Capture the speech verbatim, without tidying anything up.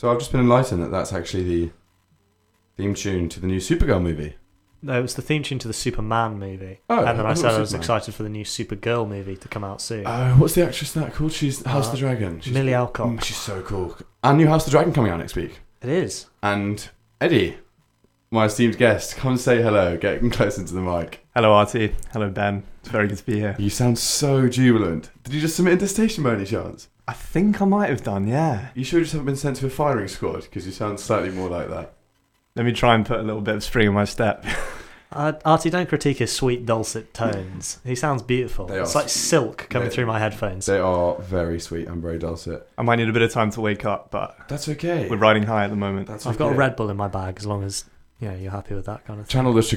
So I've just been enlightened that that's actually the theme tune to the new Supergirl movie. No, it was the theme tune to the Superman movie. Oh, and then I, I thought said it I was was Superman. excited for the new Supergirl movie to come out soon. Oh, what's the actress in that called? She's House Uh, of the Dragon. She's, Millie Alcock. Mm, She's so cool. And new House of the Dragon coming out next week. It is. And Eddie, my esteemed guest, come and say hello. Get close into the mic. Hello, Artie. Hello, Ben. It's very good to be here. You sound so jubilant. Did you just submit into station by any chance? I think I might have done, yeah. You sure you just haven't been sent to a firing squad? Because you sound slightly more like that. Let me try and put a little bit of spring in my step. Uh, Artie, don't critique his sweet, dulcet tones. He sounds beautiful. They It's are. like silk coming They- through my headphones. They are very sweet and very dulcet. I might need a bit of time to wake up, but That's okay. we're riding high at the moment. That's I've okay. got a Red Bull in my bag as long as you know, you're happy with that kind of thing. Channel the